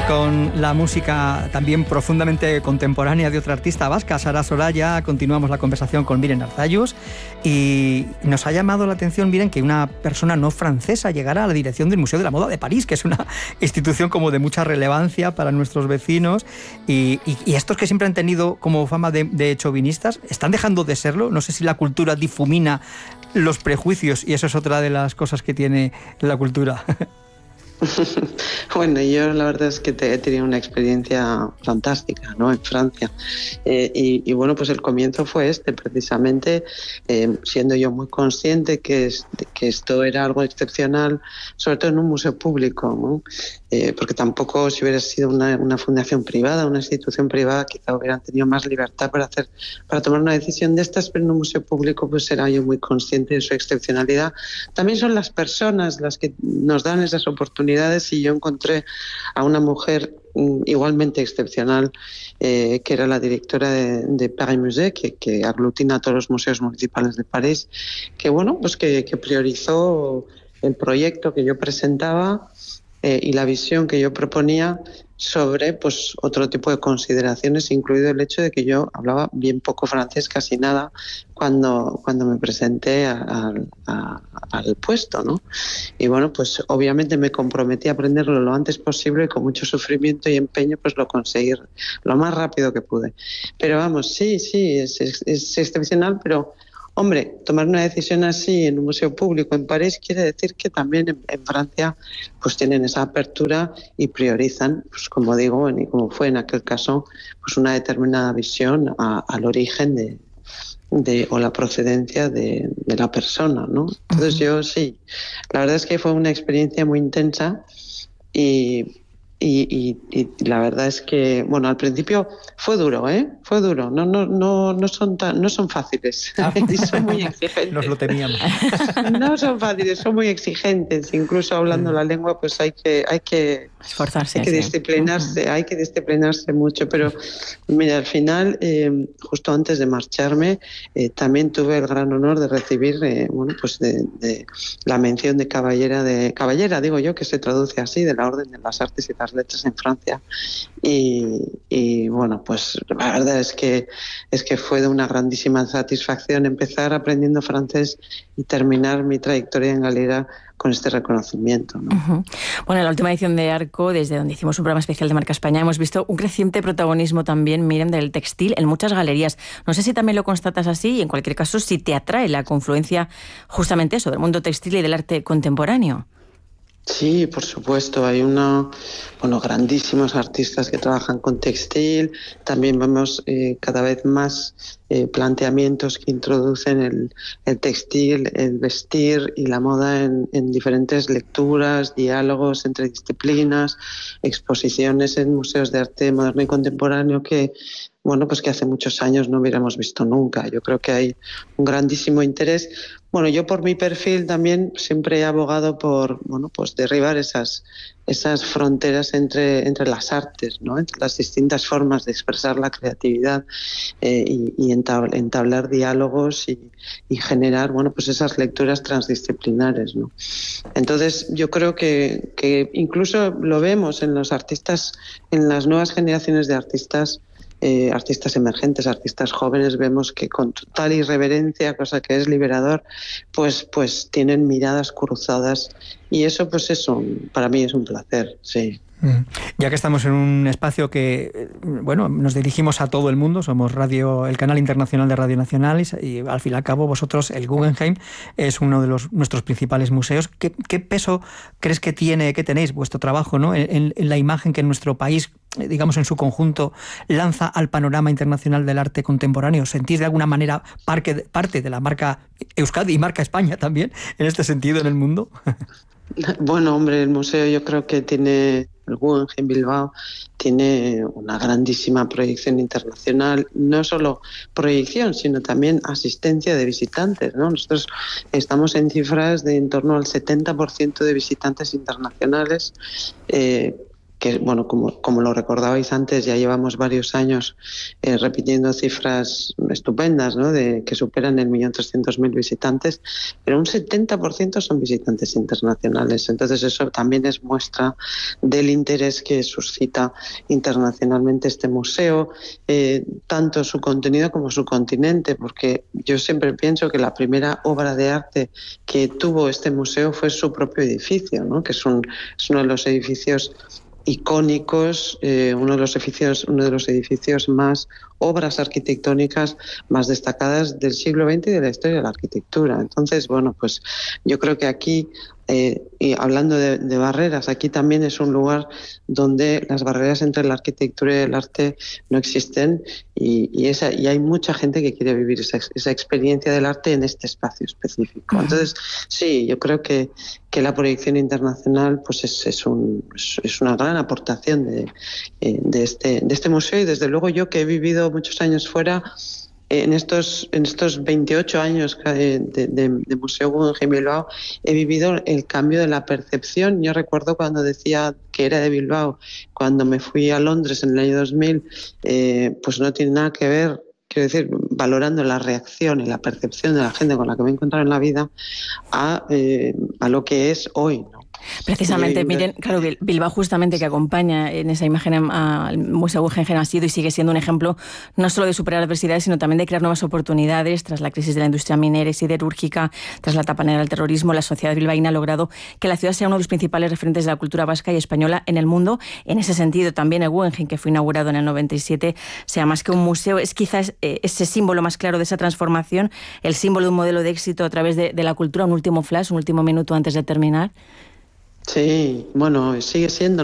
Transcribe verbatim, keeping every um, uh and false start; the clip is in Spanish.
con la música también profundamente contemporánea de otra artista vasca, Sara Soraya. Continuamos la conversación con Miren Arzallus y nos ha llamado la atención, miren, que una persona no francesa llegara a la dirección del Museo de la Moda de París, que es una institución como de mucha relevancia para nuestros vecinos, y, y, y estos que siempre han tenido como fama de, de chauvinistas, ¿están dejando de serlo? No sé si la cultura difumina los prejuicios, y eso es otra de las cosas que tiene la cultura. Bueno, yo la verdad es que te, he tenido una experiencia fantástica, ¿no?, en Francia. Eh, y, y bueno, pues el comienzo fue este, precisamente, eh, siendo yo muy consciente que, es, que esto era algo excepcional, sobre todo en un museo público, ¿no? Eh, porque tampoco, si hubiera sido una, una fundación privada, una institución privada, quizá hubieran tenido más libertad para hacer, para tomar una decisión de estas, pero en un museo público pues era yo muy consciente de su excepcionalidad. También son las personas las que nos dan esas oportunidades, y yo encontré a una mujer igualmente excepcional, eh, que era la directora de, de Paris Musée, que, que aglutina a todos los museos municipales de París, que bueno, pues que, que priorizó el proyecto que yo presentaba eh, y la visión que yo proponía sobre pues otro tipo de consideraciones, incluido el hecho de que yo hablaba bien poco francés, casi nada, cuando, cuando me presenté a, a, a, al puesto, ¿no? Y bueno, pues obviamente me comprometí a aprenderlo lo antes posible, y con mucho sufrimiento y empeño pues lo conseguí lo más rápido que pude. Pero vamos, sí, sí, es, es, es excepcional, pero hombre, tomar una decisión así en un museo público en París quiere decir que también en, en Francia pues tienen esa apertura y priorizan, pues como digo, y como fue en aquel caso, pues una determinada visión a, al origen de, de o la procedencia de, de la persona, ¿no? Entonces yo sí, la verdad es que fue una experiencia muy intensa y Y, y, y la verdad es que, bueno, al principio fue duro, ¿eh? Fue duro. No, no, no, no son tan, no son fáciles. Ah. Y son muy exigentes. Nos lo temíamos. No son fáciles, son muy exigentes. Incluso hablando la lengua, pues hay que, hay que esforzarse, hay que sí. disciplinarse, uh-huh. hay que disciplinarse mucho. Pero mira, al final, eh, justo antes de marcharme, eh, también tuve el gran honor de recibir, eh, bueno, pues de, de la mención de caballera de caballera, digo yo, que se traduce así, de la Orden de las Artes y las Letras en Francia. Y, y bueno, pues la verdad es que es que fue de una grandísima satisfacción empezar aprendiendo francés y terminar mi trayectoria en Galera con este reconocimiento, ¿no? Uh-huh. Bueno, en la última edición de Arco, desde donde hicimos un programa especial de Marca España, hemos visto un creciente protagonismo también, miren, del textil en muchas galerías. No sé si también lo constatas así, y en cualquier caso, si te atrae la confluencia justamente eso, del mundo textil y del arte contemporáneo. Sí, por supuesto, hay una, bueno, grandísimos artistas que trabajan con textil. También vemos eh, cada vez más eh, planteamientos que introducen el, el textil, el vestir y la moda en, en diferentes lecturas, diálogos entre disciplinas, exposiciones en museos de arte moderno y contemporáneo que, bueno, pues que hace muchos años no hubiéramos visto nunca. Yo creo que hay un grandísimo interés. Bueno, yo por mi perfil también siempre he abogado por, bueno, pues derribar esas, esas fronteras entre, entre las artes, ¿no? Entre las distintas formas de expresar la creatividad eh, y, y entablar, entablar diálogos y, y generar, bueno, pues esas lecturas transdisciplinares, ¿no? Entonces yo creo que, que incluso lo vemos en los artistas, en las nuevas generaciones de artistas, Eh, artistas emergentes, artistas jóvenes, vemos que con total irreverencia, cosa que es liberador, pues, pues tienen miradas cruzadas, y eso, pues eso, para mí es un placer, sí. Ya que estamos en un espacio que, bueno, nos dirigimos a todo el mundo, somos radio, el canal internacional de Radio Nacional, y, y al fin y al cabo vosotros, el Guggenheim, es uno de los nuestros principales museos. ¿Qué, qué peso crees que tiene, que tenéis vuestro trabajo, ¿no?, en, en la imagen que nuestro país, digamos en su conjunto, lanza al panorama internacional del arte contemporáneo? ¿Sentís de alguna manera parte de, parte de la marca Euskadi y marca España también en este sentido en el mundo? Bueno, hombre, el museo yo creo que tiene, el Guggenheim Bilbao tiene una grandísima proyección internacional, no solo proyección, sino también asistencia de visitantes, ¿no? Nosotros estamos en cifras de en torno al setenta por ciento de visitantes internacionales, eh, que bueno, como, como lo recordabais antes, ya llevamos varios años eh, repitiendo cifras estupendas, ¿no? De, que superan el millón trescientos mil visitantes, pero un setenta por ciento son visitantes internacionales. Entonces eso también es muestra del interés que suscita internacionalmente este museo, eh, tanto su contenido como su continente, porque yo siempre pienso que la primera obra de arte que tuvo este museo fue su propio edificio, ¿no? Que es, un, es uno de los edificios icónicos, eh, uno de los edificios, uno de los edificios más, obras arquitectónicas más destacadas del siglo veinte y de la historia de la arquitectura. Entonces, bueno, pues yo creo que aquí, eh, y hablando de, de barreras, aquí también es un lugar donde las barreras entre la arquitectura y el arte no existen, y, y, esa, y hay mucha gente que quiere vivir esa, esa experiencia del arte en este espacio específico. Entonces, sí, yo creo que, que la proyección internacional pues es, es, un, es una gran aportación de, de, este, de este museo, y desde luego yo que he vivido muchos años fuera, en estos, en estos veintiocho años de, de, de Museo Guggenheim Bilbao, he vivido el cambio de la percepción. Yo recuerdo cuando decía que era de Bilbao, cuando me fui a Londres en el año dos mil, eh, pues no tiene nada que ver, quiero decir, valorando la reacción y la percepción de la gente con la que me he encontrado en la vida a, eh, a lo que es hoy, ¿no? Precisamente, miren, claro, Bilbao justamente, que acompaña en esa imagen al Museo Guggenheim, ha sido y sigue siendo un ejemplo no solo de superar adversidades, sino también de crear nuevas oportunidades. Tras la crisis de la industria minera y siderúrgica, tras la etapa negra del terrorismo, la sociedad bilbaína ha logrado que la ciudad sea uno de los principales referentes de la cultura vasca y española en el mundo. En ese sentido, también el Guggenheim, que fue inaugurado en el noventa y siete, sea más que un museo, es quizás ese símbolo más claro de esa transformación, el símbolo de un modelo de éxito a través de, de la cultura. Un último flash, un último minuto antes de terminar. Sí, bueno, sigue siendo